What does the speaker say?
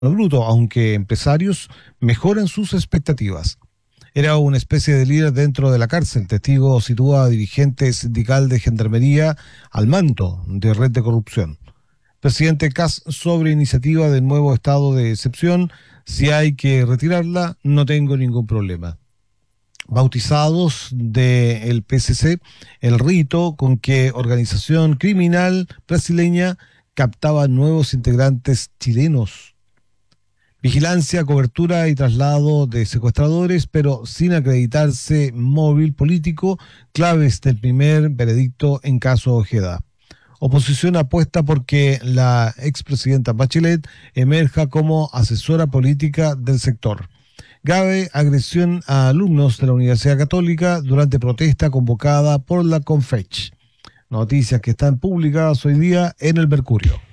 bruto, aunque empresarios mejoran sus expectativas. Era una especie de líder dentro de la cárcel. Testigo sitúa a dirigente sindical de gendarmería al manto de red de corrupción. Presidente Kast sobre iniciativa del nuevo estado de excepción. Si hay que retirarla, no tengo ningún problema. Bautizados del PCC, el rito con que organización criminal brasileña captaba nuevos integrantes chilenos. Vigilancia, cobertura y traslado de secuestradores, pero sin acreditarse móvil político, claves del primer veredicto en caso Ojeda. Oposición apuesta porque la expresidenta Bachelet emerja como asesora política del sector. Grave agresión a alumnos de la Universidad Católica durante protesta convocada por la Confech. Noticias que están publicadas hoy día en el Mercurio.